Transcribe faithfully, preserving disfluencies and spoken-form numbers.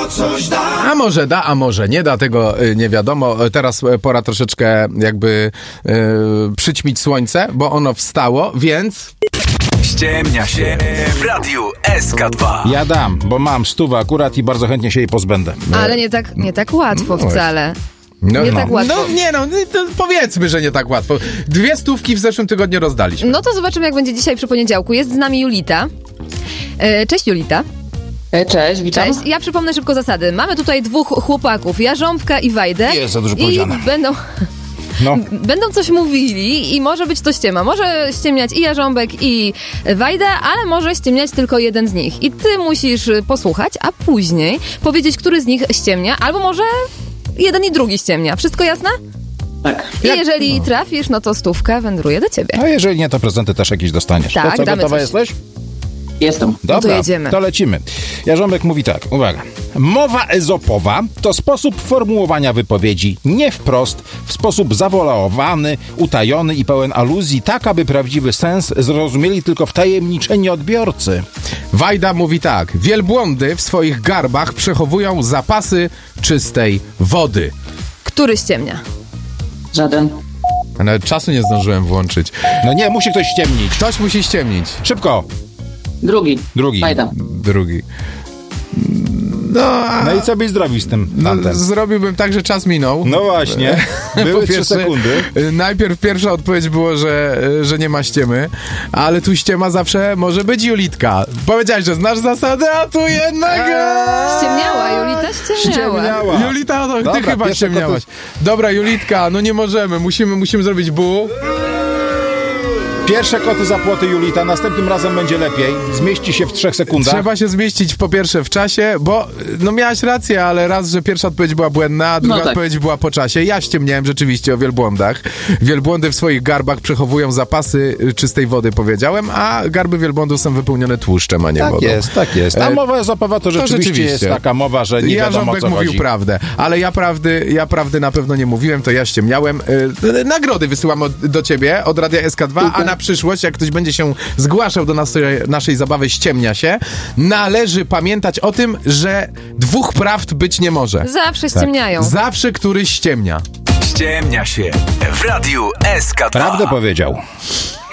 to coś da. A może da, a może nie da, tego y, nie wiadomo. Teraz y, pora troszeczkę jakby y, przyćmić słońce, bo ono wstało, więc... Ściemnia się w Radiu S K dwa. Ja dam, bo mam stówę akurat i bardzo chętnie się jej pozbędę. Ale nie tak, nie tak łatwo wcale. No, nie no. tak łatwo. No nie no, to powiedzmy, że nie tak łatwo. Dwie stówki w zeszłym tygodniu rozdaliśmy. No to zobaczymy, jak będzie dzisiaj przy poniedziałku. Jest z nami Julita. E, cześć Julita. Cześć, witam. Cześć. Ja przypomnę szybko zasady. Mamy tutaj dwóch chłopaków, Jarząbka i Wajdę. Jest za dużo I powiedziane. będą... No. Będą coś mówili i może być to ściema. Może ściemniać i Jarząbek, i Wajda, ale może ściemniać tylko jeden z nich. I ty musisz posłuchać, a później powiedzieć, który z nich ściemnia, albo może jeden i drugi ściemnia. Wszystko jasne? Tak. I jeżeli trafisz, no to stówka wędruje do ciebie. A jeżeli nie, to prezenty też jakieś dostaniesz. Tak, to co, damy gotowa coś. jesteś? Jestem. Dobra, to jedziemy. to lecimy. Jarząbek mówi tak, uwaga. Mowa ezopowa to sposób formułowania wypowiedzi nie wprost, w sposób zawolowany, utajony i pełen aluzji, tak aby prawdziwy sens zrozumieli tylko wtajemniczeni odbiorcy. Wajda mówi tak. Wielbłądy w swoich garbach przechowują zapasy czystej wody. Który ściemnia? Żaden. A nawet czasu nie zdążyłem włączyć. No nie, musi ktoś ściemnić. Ktoś musi ściemnić. Szybko. Drugi. Drugi. Fajda. Drugi. No, a... No i co byś zrobił z tym No, tantem? zrobiłbym tak, że czas minął. No właśnie. Były Po trzy pierwsze, sekundy. y, Najpierw pierwsza odpowiedź było, że, y, że nie ma ściemy, ale tu ściema zawsze może być Julitka. Powiedziałeś, że znasz zasady, a tu jednak... Ściemniała, Julita ściemniała. Ściemniała. Julita, to ty Dobra, chyba pierwsze ściemniałaś. Dobra, Julitka, no nie możemy, musimy, musimy zrobić bu. Pierwsze koty za płoty, Julita. Następnym razem będzie lepiej. Zmieści się w trzech sekundach. Trzeba się zmieścić po pierwsze w czasie, bo no miałaś rację, ale raz, że pierwsza odpowiedź była błędna, a druga No tak. odpowiedź była po czasie. Ja ściemniałem rzeczywiście o wielbłądach. Wielbłądy w swoich garbach przechowują zapasy y, czystej wody, powiedziałem, a garby wielbłądów są wypełnione tłuszczem, a nie Tak wodą. jest, tak jest. A E, mowa ezopowa to rzeczywiście, rzeczywiście. jest taka mowa, że nie ja wiadomo o co mówił chodzi. prawdę, ale ja prawdy, ja prawdy na pewno nie mówiłem, to ja ściemniałem. Y, nagrody wysyłam od, do ciebie od Radia S K dwa, a na przyszłość, jak ktoś będzie się zgłaszał do naszej, naszej zabawy ściemnia się, należy pamiętać o tym, że dwóch prawd być nie może. Zawsze ściemniają. Zawsze któryś ściemnia. Ściemnia się w Radiu S K dwa. Prawdę powiedział.